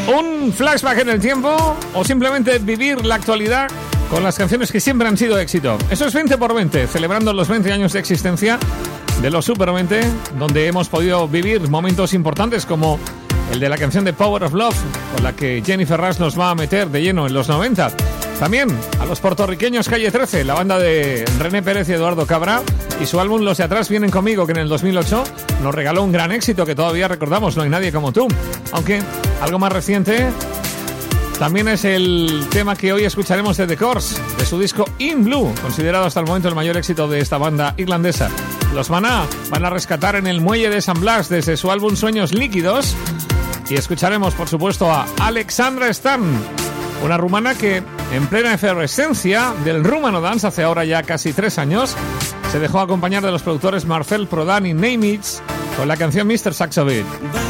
Un flashback en el tiempo o simplemente vivir la actualidad con las canciones que siempre han sido éxito. Eso es 20x20, celebrando los 20 años de existencia de los Super 20, donde hemos podido vivir momentos importantes como el de la canción de Power of Love, con la que Jennifer Rush nos va a meter de lleno en los 90. También a los puertorriqueños Calle 13, la banda de René Pérez y Eduardo Cabra, y su álbum Los de Atrás Vienen Conmigo, que en el 2008 nos regaló un gran éxito que todavía recordamos, No hay nadie como tú. Aunque algo más reciente también es el tema que hoy escucharemos de The Corrs, de su disco In Blue, considerado hasta el momento el mayor éxito de esta banda irlandesa. Los Maná van a rescatar en el muelle de San Blas desde su álbum Sueños Líquidos, y escucharemos por supuesto a Alexandra Stan, una rumana que en plena efervescencia del Rumano Dance hace ahora ya casi 3 años se dejó acompañar de los productores Marcel Prodan y Nemitz con la canción Mr. Saxo Beat.